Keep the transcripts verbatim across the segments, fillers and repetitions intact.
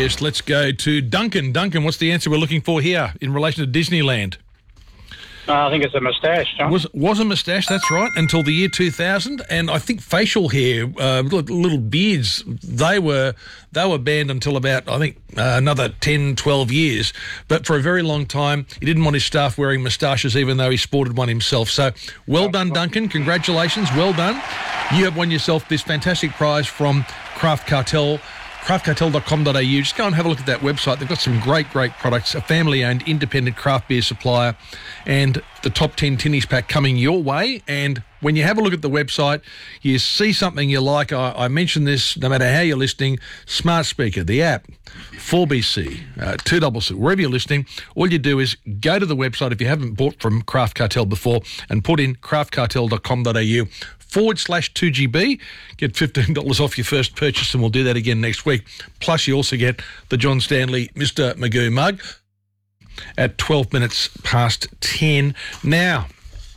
first, let's go to Duncan. Duncan, what's the answer we're looking for here in relation to Disneyland? Uh, I think it's a moustache, John. Was was a moustache, that's right, until the year two thousand. And I think facial hair, uh, little, little beards, they were they were banned until about, I think, uh, another ten, twelve years. But for a very long time, he didn't want his staff wearing moustaches, even though he sported one himself. So well done, Duncan. Congratulations. Well done. You have won yourself this fantastic prize from Craft Cartel. craft cartel dot com dot a u. Just go and have a look at that website. They've got some great, great products, a family-owned independent craft beer supplier, and the top ten tinnies pack coming your way. And when you have a look at the website, you see something you like. I, I mentioned this, no matter how you're listening, smart speaker, the app, four B C, uh, two C C, wherever you're listening, all you do is go to the website if you haven't bought from Craft Cartel before and put in craft cartel dot com dot a u forward slash two G B, get fifteen dollars off your first purchase, and we'll do that again next week. Plus, you also get the John Stanley Mister Magoo mug at twelve minutes past ten. Now,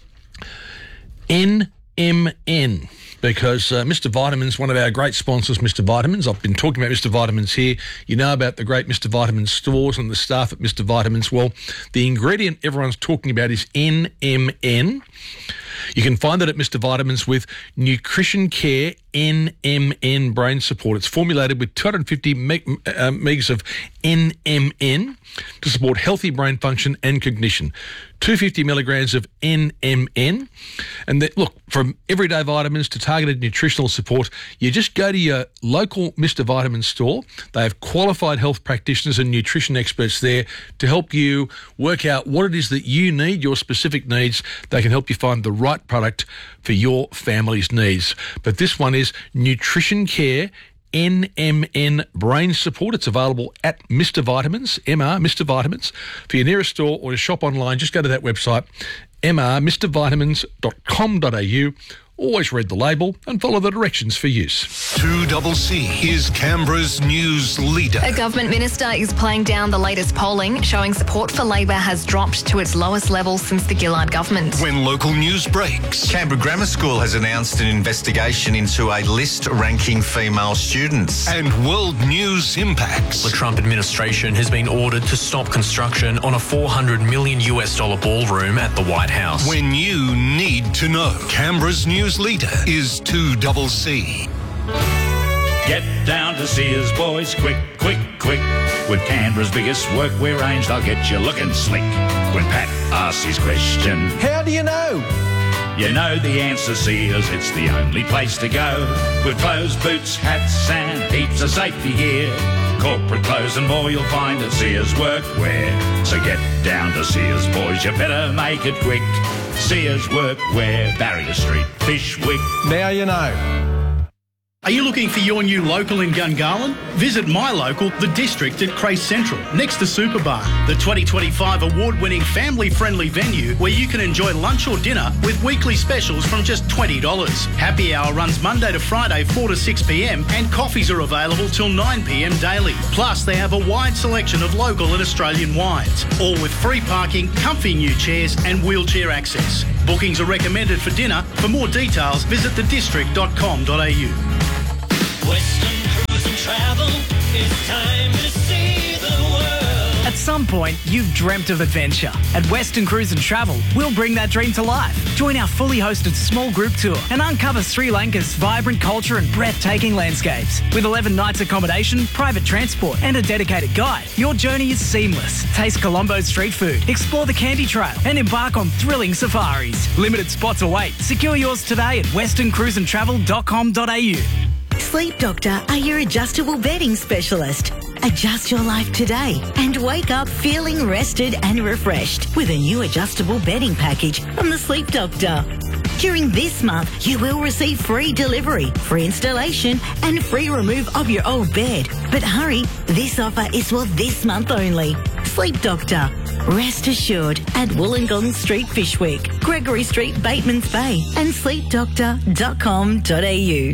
N M N, because uh, Mister Vitamins, one of our great sponsors, Mister Vitamins. I've been talking about Mister Vitamins here. You know about the great Mister Vitamins stores and the staff at Mister Vitamins. Well, the ingredient everyone's talking about is N M N. You can find that at Mister Vitamins with Nutrition Care N M N Brain Support. It's formulated with two hundred fifty meg, uh, megs of N M N to support healthy brain function and cognition. two hundred fifty milligrams of N M N. And that, look, from everyday vitamins to targeted nutritional support, you just go to your local Mister Vitamins store. They have qualified health practitioners and nutrition experts there to help you work out what it is that you need, your specific needs. They can help you find the right product for your family's needs. But this one is Nutrition Care N M N Brain Support. It's available at Mister Vitamins, M R, Mister Vitamins. For your nearest store or to shop online, just go to that website, m r mr vitamins dot com dot a u. Always read the label and follow the directions for use. two C C is Canberra's news leader. A government minister is playing down the latest polling, showing support for Labor has dropped to its lowest level since the Gillard government. When local news breaks. Canberra Grammar School has announced an investigation into a list ranking female students. And world news impacts. The Trump administration has been ordered to stop construction on a four hundred million US dollar ballroom at the White House. When you need to know. Canberra's news leader is two C C. Get down to Sears, boys, quick, quick, quick. With Canberra's biggest workwear range, they'll get you looking slick. When Pat asks his question, how do you know? You know the answer, Sears, it's the only place to go. With clothes, boots, hats and heaps of safety gear. Corporate clothes and more you'll find at Sears Workwear. So get down to Sears, boys, you better make it quick. Sears Workwear, Barrier Street, Fishwick. Now you know. Are you looking for your new local in Gungahlin? Visit my local, The District at Crace Central, next to Superbar, the twenty twenty-five award-winning family-friendly venue where you can enjoy lunch or dinner with weekly specials from just twenty dollars. Happy hour runs Monday to Friday, four to six p m, and coffees are available till nine p m daily. Plus, they have a wide selection of local and Australian wines, all with free parking, comfy new chairs and wheelchair access. Bookings are recommended for dinner. For more details, visit the district dot com dot a u. Western Cruise and Travel, it's time to see the world. At some point, you've dreamt of adventure. At Western Cruise and Travel, we'll bring that dream to life. Join our fully hosted small group tour and uncover Sri Lanka's vibrant culture and breathtaking landscapes. With eleven nights accommodation, private transport and a dedicated guide, your journey is seamless. Taste Colombo's street food, explore the Candy Trail and embark on thrilling safaris. Limited spots await. Secure yours today at western cruise and travel dot com dot a u. Sleep Doctor are your adjustable bedding specialist. Adjust your life today and wake up feeling rested and refreshed with a new adjustable bedding package from the Sleep Doctor. During this month, you will receive free delivery, free installation and free remove of your old bed. But hurry, this offer is for this month only. Sleep Doctor. Rest assured at Wollongong Street, Fishwick, Gregory Street, Batemans Bay and sleep doctor dot com dot a u.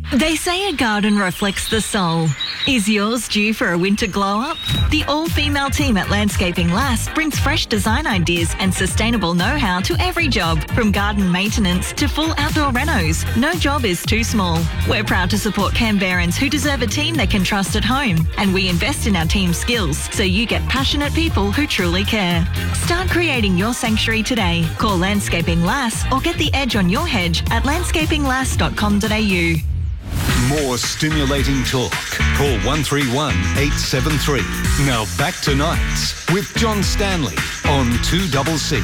They say a garden reflects the soul. Is yours due for a winter glow-up? The all-female team at Landscaping Lass brings fresh design ideas and sustainable know-how to every job, from garden maintenance to full outdoor renos. No job is too small. We're proud to support Canberrans who deserve a team they can trust at home, and we invest in our team's skills so you get passionate people who truly care. Start creating your sanctuary today. Call Landscaping Lass or get the edge on your hedge at landscaping lass dot com dot a u. More stimulating talk. Call one three one, eight seven three. Now back to Nights with John Stanley on two C C.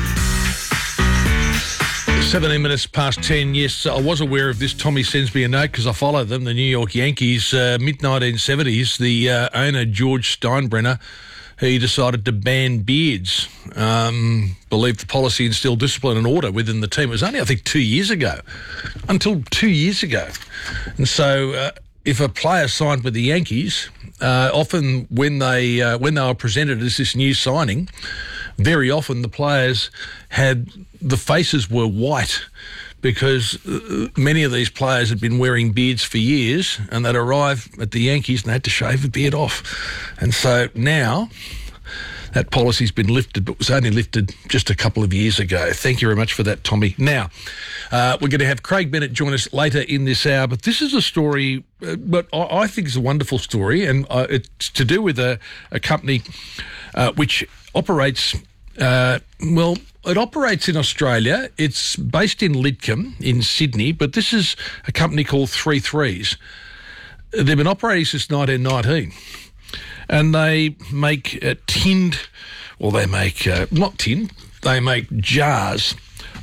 seventeen minutes past ten. Yes, I was aware of this. Tommy sends me a note because I follow them, the New York Yankees. Uh, mid nineteen seventies, the uh, owner, George Steinbrenner, he decided to ban beards. Um, believed the policy instilled discipline and order within the team. It was only, I think, two years ago. Until two years ago. And so uh, if a player signed with the Yankees, uh, often when they uh, when they were presented as this new signing, very often the players had, the faces were white because uh, many of these players had been wearing beards for years, and they'd arrive at the Yankees and they had to shave the beard off. And so now that policy's been lifted, but was only lifted just a couple of years ago. Thank you very much for that, Tommy. Now, uh, we're going to have Craig Bennett join us later in this hour, but this is a story, uh, but I, I think it's a wonderful story, and uh, it's to do with a, a company uh, which operates, uh, well, it operates in Australia. It's based in Lidcombe in Sydney, but this is a company called Three Threes. They've been operating since nineteen nineteen. And they make uh, tinned, well, they make, uh, not tinned, they make jars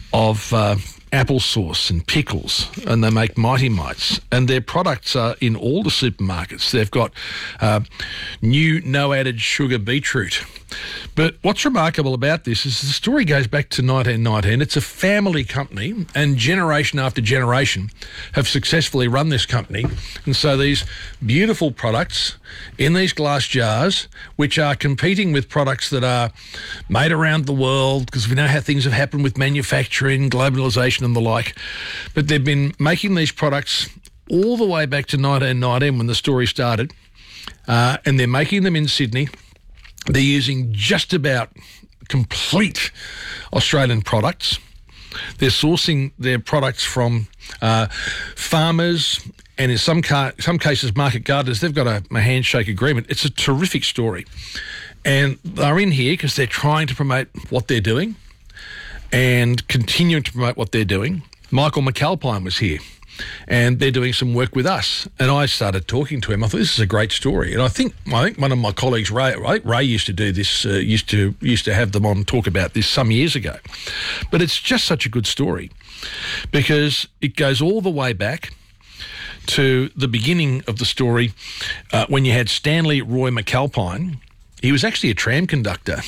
of uh, applesauce and pickles, and they make Mighty Mites. And their products are in all the supermarkets. They've got uh, new no-added sugar beetroot. But what's remarkable about this is the story goes back to nineteen nineteen. It's a family company, and generation after generation have successfully run this company. And so these beautiful products in these glass jars, which are competing with products that are made around the world, because we know how things have happened with manufacturing, globalisation and the like. But they've been making these products all the way back to nineteen nineteen when the story started, uh, and they're making them in Sydney. They're using just about complete Australian products. They're sourcing their products from uh, farmers and in some ca- some cases market gardeners. They've got a, a handshake agreement. It's a terrific story. And they're in here because they're trying to promote what they're doing and continuing to promote what they're doing. Michael McAlpine was here, and they're doing some work with us. And I started talking to him. I thought, this is a great story. And I think I think one of my colleagues, Ray, Ray, Ray used to do this, uh, used to used to have them on talk about this some years ago. But it's just such a good story because it goes all the way back to the beginning of the story uh, when you had Stanley Roy McAlpine. He was actually a tram conductor.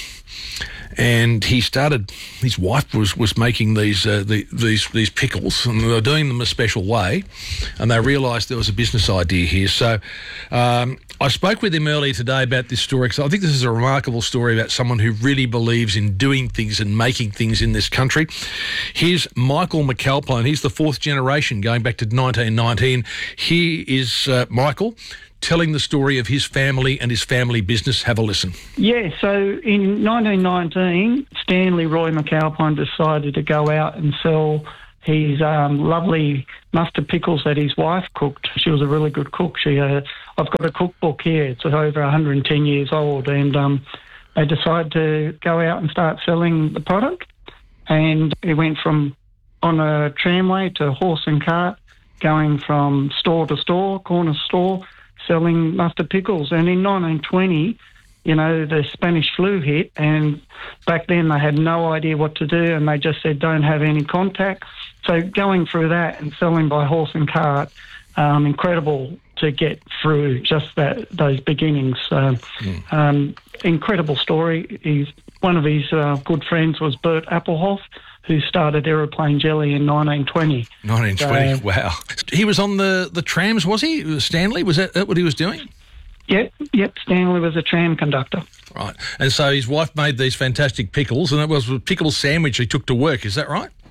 And he started, his wife was, was making these, uh, the, these these pickles, and they were doing them a special way, and they realised there was a business idea here. So um, I spoke with him earlier today about this story, because I think this is a remarkable story about someone who really believes in doing things and making things in this country. Here's Michael McAlpine. He's the fourth generation going back to nineteen nineteen. Here is uh, Michael telling the story of his family and his family business. Have a listen. Yeah, so in nineteen nineteen, Stanley Roy McAlpine decided to go out and sell his um, lovely mustard pickles that his wife cooked. She was a really good cook. She, uh, I've got a cookbook here. It's over one hundred ten years old, and um, they decided to go out and start selling the product. And it went from on a tramway to horse and cart, going from store to store, corner store, selling mustard pickles. And in nineteen twenty, you know, the Spanish flu hit, and back then they had no idea what to do, and they just said don't have any contact. So going through that and selling by horse and cart, um, incredible to get through just that those beginnings. So, mm. um, incredible story. He's, one of his uh, good friends was Bert Appelhoff, who started Aeroplane Jelly in nineteen twenty. nineteen twenty, so, wow. He was on the, the trams, was he? Stanley, was that, that what he was doing? Yep, yep. Stanley was a tram conductor. Right. And so his wife made these fantastic pickles, and it was a pickle sandwich he took to work, is that right?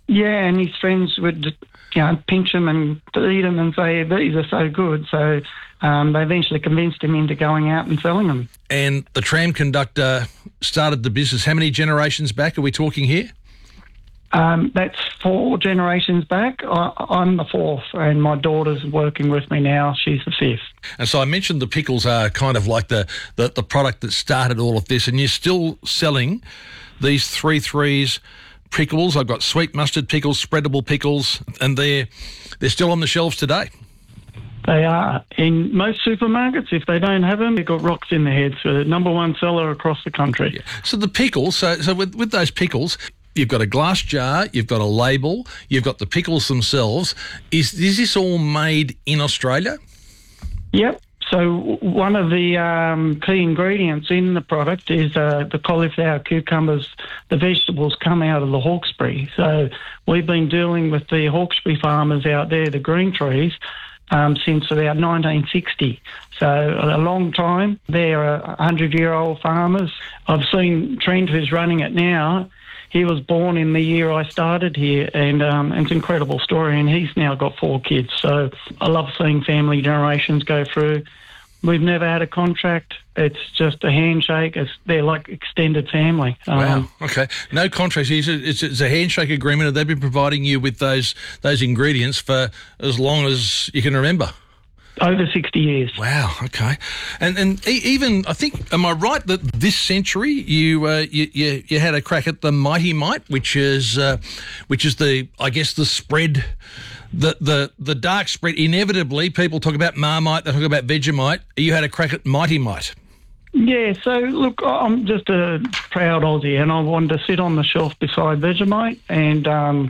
Yeah, and his friends would, you know, pinch him and eat them and say, these are so good. So um, they eventually convinced him into going out and selling them. And the tram conductor started the business. How many generations back are we talking here? Um, that's four generations back. I, I'm the fourth, and my daughter's working with me now. She's the fifth. And so I mentioned the pickles are kind of like the, the, the product that started all of this, and you're still selling these three threes pickles. I've got sweet mustard pickles, spreadable pickles, and they're they're still on the shelves today. They are. In most supermarkets, if they don't have them, they've got rocks in their heads. So the number one seller across the country. Yeah. So the pickles, so, so with, with those pickles, you've got a glass jar, you've got a label, you've got the pickles themselves. Is, is this all made in Australia? Yep. So one of the um, key ingredients in the product is uh, the cauliflower, cucumbers. The vegetables come out of the Hawkesbury. So we've been dealing with the Hawkesbury farmers out there, the green trees, um, since about nineteen sixty. So a long time. They're one hundred-year-old farmers. I've seen Trent, who's running it now. He was born in the year I started here, and um, it's an incredible story, and he's now got four kids. So I love seeing family generations go through. We've never had a contract. It's just a handshake. It's, they're like extended family. Wow. Um, okay. No contracts. It's a, it's, it's a handshake agreement. Have they been providing you with those those ingredients for as long as you can remember? Over sixty years. Wow. Okay. And and e- even I think, am I right that this century you uh, you, you you had a crack at the Mighty Mite, which is uh, which is the I guess the spread. The, the the dark spread, inevitably, people talk about Marmite, they talk about Vegemite. You had a crack at Mighty Mite. Yeah, so look, I'm just a proud Aussie, and I wanted to sit on the shelf beside Vegemite, and um,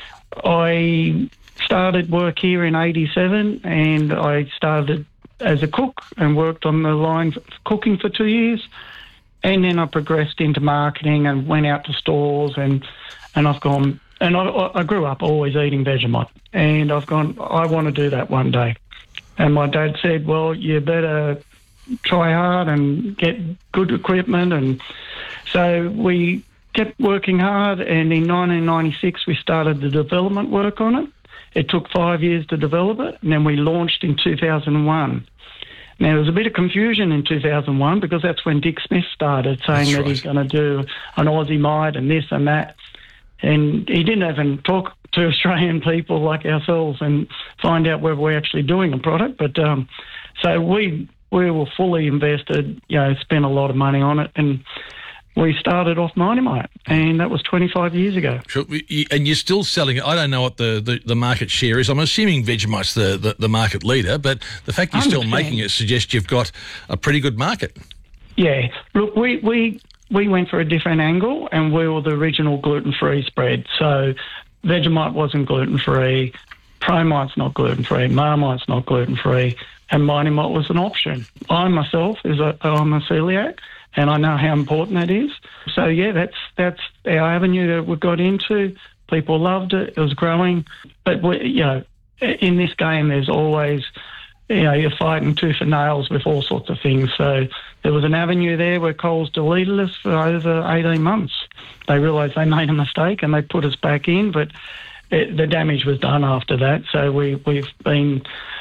I started work here in eighty-seven, and I started as a cook and worked on the line for cooking for two years, and then I progressed into marketing and went out to stores, and and I've gone... And I, I grew up always eating Vegemite, and I've gone, I want to do that one day. And my dad said, well, you better try hard and get good equipment. And so we kept working hard, and in nineteen ninety-six we started the development work on it. It took five years to develop it, and then we launched in two thousand one. Now, there was a bit of confusion in two thousand one because that's when Dick Smith started saying that he's going to do an Aussie Mite and this and that. And he didn't even talk to Australian people like ourselves and find out whether we're actually doing a product. But um, so we we were fully invested, you know, spent a lot of money on it, and we started off Mighty Mite, and that was twenty-five years ago. Sure. And you're still selling it. I don't know what the, the, the market share is. I'm assuming Vegemite's the, the, the market leader, but the fact you're still making it suggests you've got a pretty good market. Yeah. Look, we... we We went for a different angle, and we were the original gluten-free spread. So Vegemite wasn't gluten-free, Promite's not gluten-free, Marmite's not gluten-free, and Mighty Mite was an option. I myself, is a, I'm a celiac, and I know how important that is. So, yeah, that's that's our avenue that we got into. People loved it. It was growing. But, we, you know, in this game there's always... You know, you're fighting tooth and nails with all sorts of things. So there was an avenue there where Coles deleted us for over eighteen months. They realised they made a mistake and they put us back in, but it, the damage was done after that. So we, we've been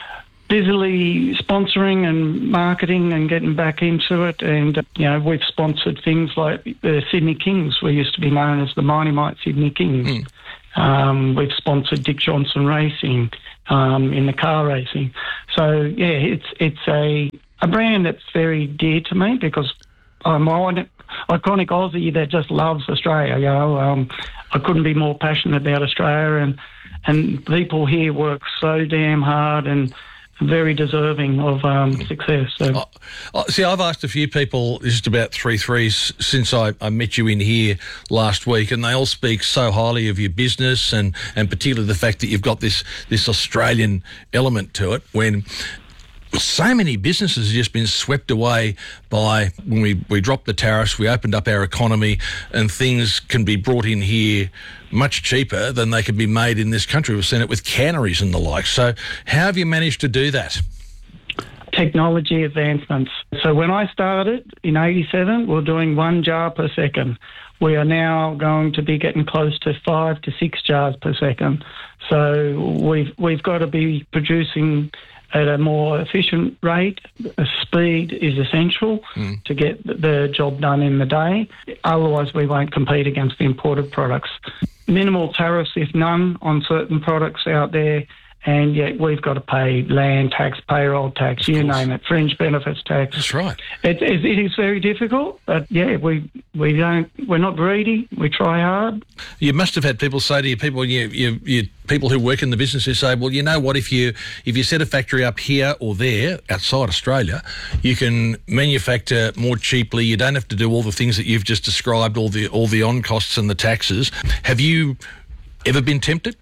busily sponsoring and marketing and getting back into it. And, you know, we've sponsored things like the Sydney Kings. We used to be known as the Mighty Mite Sydney Kings. Mm. Um, we've sponsored Dick Johnson Racing um, in the car racing. So, yeah, it's it's a, a brand that's very dear to me because I'm an iconic Aussie that just loves Australia. You know, um, I couldn't be more passionate about Australia, and, and people here work so damn hard and very deserving of um, success. So. Oh, oh, see, I've asked a few people just about three threes since I, I met you in here last week, and they all speak so highly of your business and, and particularly the fact that you've got this this Australian element to it when so many businesses have just been swept away by when we, we dropped the tariffs, we opened up our economy, and things can be brought in here much cheaper than they can be made in this country. We've seen it with canneries and the like. So how have you managed to do that? technology advancements. So when I started in eighty-seven, we were doing one jar per second. We are now going to be getting close to five to six jars per second. So we've we've got to be producing at a more efficient rate. Speed is essential mm. to get the job done in the day. Otherwise, we won't compete against the imported products. Minimal tariffs, if none, on certain products out there. And yet we've got to pay land tax, payroll tax, you name it, fringe benefits tax. That's right. It, it, it is very difficult, but yeah, we we don't we're not greedy. We try hard. You must have had people say to you, people you, you, you people who work in the business who say, well, you know what, if you if you set a factory up here or there outside Australia, you can manufacture more cheaply. You don't have to do all the things that you've just described, all the all the on costs and the taxes. Have you ever been tempted?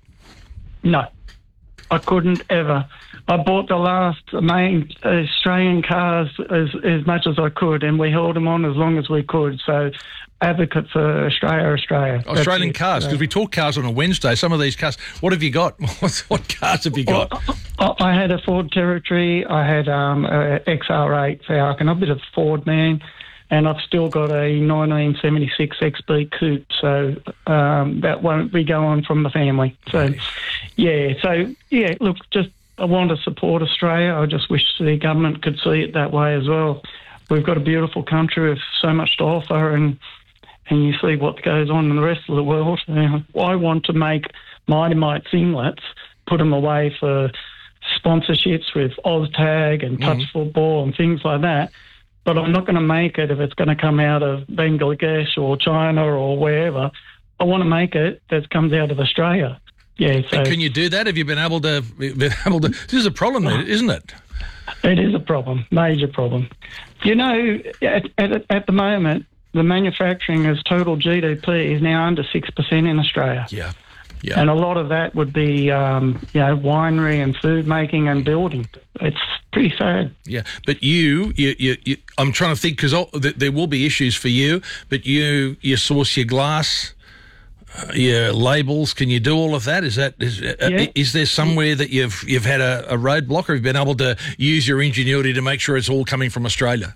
No. I couldn't ever. I bought the last main Australian cars as as much as I could, and we held them on as long as we could. So, advocate for Australia, Australia. Australian That's cars, because so. we talk cars on a Wednesday. Some of these cars, what have you got? What, what cars have you got? Well, I had a Ford Territory. I had um, a X R eight Falcon. I'm a bit of a Ford man. And I've still got a nineteen seventy-six X B coupe, so um, that won't be going from the family. So, nice. yeah, so, yeah, look, just I want to support Australia. I just wish the government could see it that way as well. We've got a beautiful country with so much to offer, and and you see what goes on in the rest of the world. Uh, I want to make Mighty Mite singlets, put them away for sponsorships with OzTag and Touch mm-hmm. Football and things like that. But I'm not going to make it if it's going to come out of Bangladesh or China or wherever. I want to make it that comes out of Australia. Yeah. So and can you do that? Have you been able to? Been able to? This is a problem, isn't it? It is a problem, major problem. You know, at, at, at the moment, the manufacturing as total G D P is now under six percent in Australia. Yeah. Yeah. And a lot of that would be, um, you know, winery and food making and building. It's pretty sad. Yeah, but you, you, you, you I'm trying to think because there will be issues for you. But you, you source your glass, uh, your labels. Can you do all of that? Is that is, uh, yeah. is there somewhere that you've you've had a, a roadblock, or have you been able to use your ingenuity to make sure it's all coming from Australia?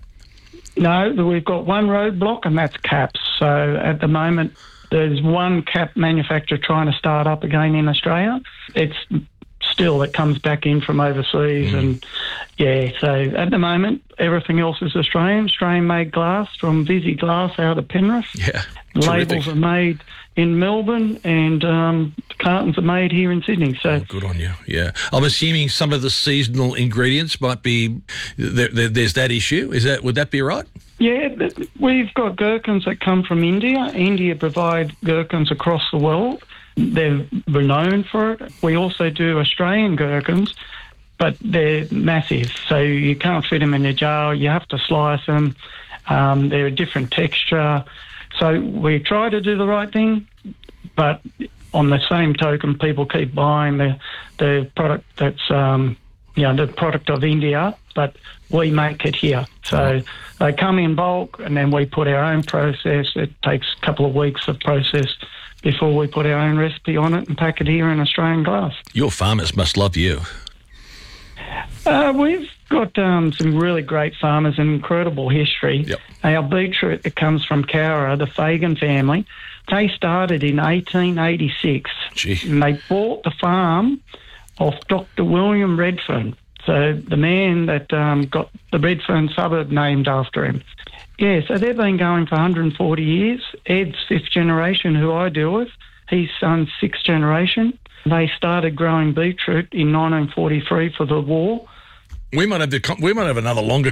No, we've got one roadblock, and that's caps. So at the moment, there's one cap manufacturer trying to start up again in Australia. It's still, it comes back in from overseas. Mm. And, yeah, so at the moment, everything else is Australian. Australian-made glass from Visi Glass out of Penrith. Yeah, Labels terrific. are made in Melbourne, and um, cartons are made here in Sydney. So oh, good on you, yeah. I'm assuming some of the seasonal ingredients might be, there, there, there's that issue. Is that, would that be right? Yeah, we've got gherkins that come from India. India provide gherkins across the world. They're renowned for it. We also do Australian gherkins, but they're massive, so you can't fit them in a jar. You have to slice them. Um, they're a different texture. So we try to do the right thing, but on the same token, people keep buying the the product that's um, you know, the product of India, but we make it here. So they come in bulk, and then we put our own process. It takes a couple of weeks of process before we put our own recipe on it and pack it here in Australian glass. Your farmers must love you. Uh, we've got um, some really great farmers and incredible history. Yep. Our beetroot that comes from Cowra, the Fagan family, they started in eighteen eighty-six. Gee. And they bought the farm off Doctor William Redfern, so the man that um, got the Redfern suburb named after him. Yeah, so they've been going for one hundred forty years. Ed's fifth generation, who I deal with, his son's sixth generation. They started growing beetroot in nineteen forty-three for the war. We might have the, we might have another longer